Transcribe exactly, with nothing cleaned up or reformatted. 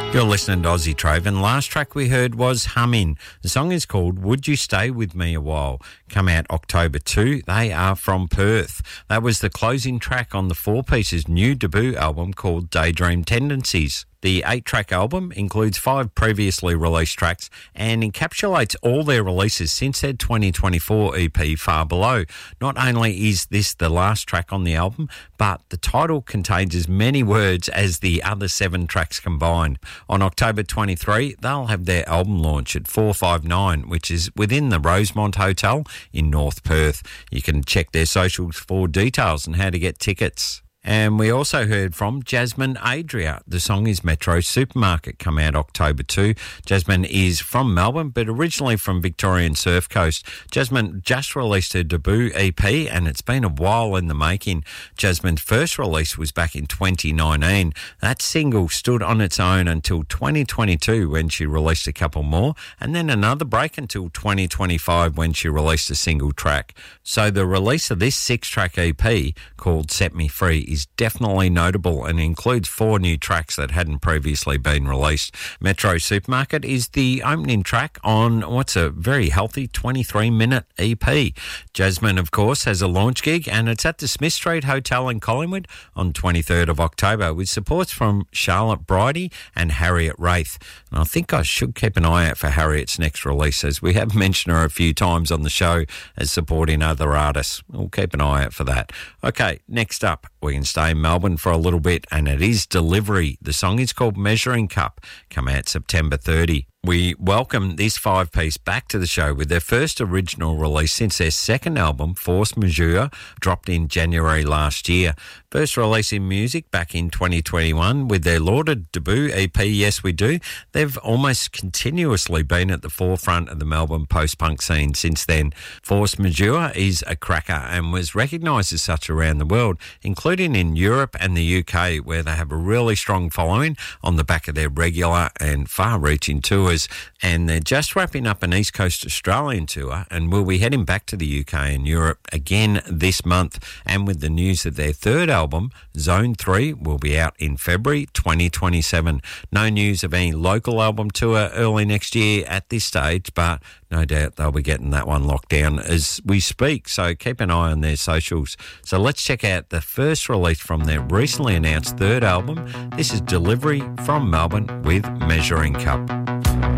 You're listening to Aussie Trove, and last track we heard was Hummin'. The song is called Would You Stay With Me A While? Come out October second. They are from Perth. That was the closing track on the Four Pieces' new debut album called Daydream Tendencies. The eight-track album includes five previously released tracks and encapsulates all their releases since their twenty twenty-four E P Far Below. Not only is this the last track on the album, but the title contains as many words as the other seven tracks combined. On October twenty-third, they'll have their album launch at four five nine, which is within the Rosemont Hotel in North Perth. You can check their socials for details and how to get tickets. And we also heard from Jasmine Adria. The song is Metro Supermarket, come out October second. Jasmine is from Melbourne, but originally from Victorian Surf Coast. Jasmine just released her debut E P, and it's been a while in the making. Jasmine's first release was back in twenty nineteen. That single stood on its own until twenty twenty-two, when she released a couple more, and then another break until twenty twenty-five, when she released a single track. So the release of this six-track E P, called Set Me Free, is definitely notable and includes four new tracks that hadn't previously been released. Metro Supermarket is the opening track on what's a very healthy twenty-three minute E P. Jasmine, of course, has a launch gig, and it's at the Smith Street Hotel in Collingwood on twenty-third of October, with supports from Charlotte Bridie and Harriet Wraith. And I think I should keep an eye out for Harriet's next release, as we have mentioned her a few times on the show as supporting other artists. We'll keep an eye out for that. Okay, next up, we can stay in Melbourne for a little bit, and it is Delivery. The song is called Measuring Cup, come out September thirtieth. We welcome this five-piece back to the show with their first original release since their second album, Force Majeure, dropped in January last year. First release in music back in twenty twenty-one with their lauded debut E P, Yes We Do. They've almost continuously been at the forefront of the Melbourne post-punk scene since then. Force Majeure is a cracker and was recognised as such around the world, including in Europe and the U K, where they have a really strong following on the back of their regular and far-reaching tours. And they're just wrapping up an East Coast Australian tour, and will be heading back to the U K and Europe again this month, and with the news that their third album, Zone three, will be out in February twenty twenty-seven. No news of any local album tour early next year at this stage, but no doubt they'll be getting that one locked down as we speak, so keep an eye on their socials. So let's check out the first release from their recently announced third album. This is Delivery from Melbourne with Measuring Cup.